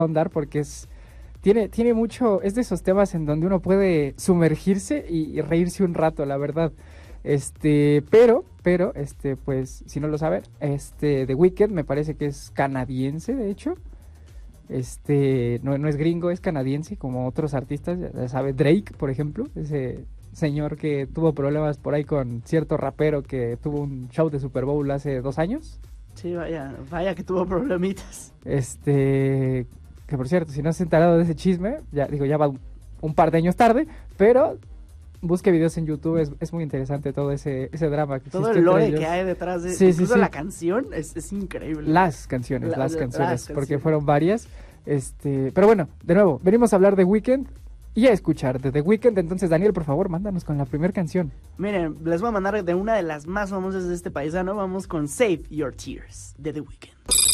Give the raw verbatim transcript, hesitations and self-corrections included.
ahondar porque es tiene tiene mucho, es de esos temas en donde uno puede sumergirse y, y reírse un rato, la verdad. Este, pero, pero, este, pues, si no lo saben, este, The Weeknd me parece que es canadiense, de hecho. Este, no, no es gringo, es canadiense, como otros artistas, ya sabe, Drake, por ejemplo, ese señor que tuvo problemas por ahí con cierto rapero que tuvo un show de Super Bowl hace dos años. Sí, vaya, vaya que tuvo problemitas. Este, que por cierto, si no se ha enterado de ese chisme, ya digo, ya va un, un par de años tarde, pero busque videos en YouTube, es, es muy interesante todo ese, ese drama que Todo existió el lore entre que ellos. hay detrás de Sí, incluso sí, sí. la canción es, es increíble. Las canciones, La- las la- canciones, las porque canciones. fueron varias. Este, pero bueno, de nuevo, venimos a hablar de Weeknd y a escuchar de The Weeknd. Entonces, Daniel, por favor, mándanos con la primera canción. Miren, les voy a mandar de una de las más famosas de este paisano. Vamos con Save Your Tears de The Weeknd.